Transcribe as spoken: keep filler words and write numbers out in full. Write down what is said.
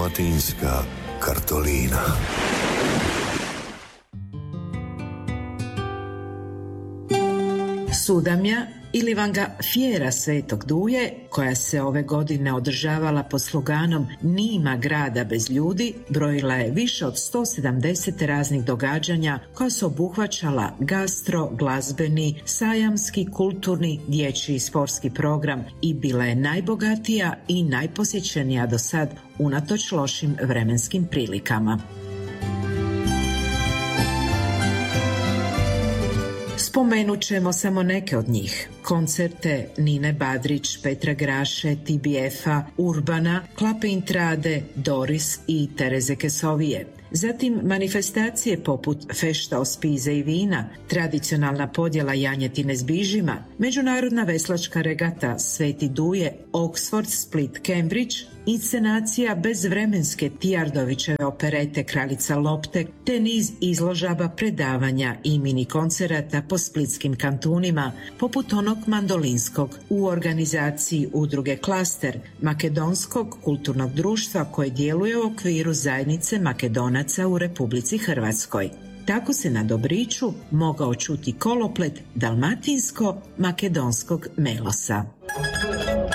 Dalmatinska kartolina. Sudamja ili vanga Fjera Svetog Duje, koja se ove godine održavala pod sloganom Nima grada bez ljudi, brojila je više od sto sedamdeset raznih događanja koja su obuhvaćala gastro, glazbeni, sajamski, kulturni, dječji i sportski program i bila je najbogatija i najposjećenija do sad unatoč lošim vremenskim prilikama. Spomenut ćemo samo neke od njih. Koncerte Nine Badrić, Petra Graše, T B F-a, Urbana, Klape Intrade, Doris i Tereze Kesovije. Zatim manifestacije poput Fešta o spize i vina, tradicionalna podjela janjetine s bižima, međunarodna veslačka regata Sveti Duje, Oxford, Split, Cambridge, inscenacija bezvremenske Tijardovićeve operete Kraljica lopte, te niz izložaba, predavanja i mini koncerata po splitskim kantunima, poput onog mandolinskog u organizaciji udruge Klaster, makedonskog kulturnog društva koje djeluje u okviru zajednice Makedonaca u Republici Hrvatskoj. Tako se na Dobriću mogao čuti koloplet dalmatinsko-makedonskog melosa.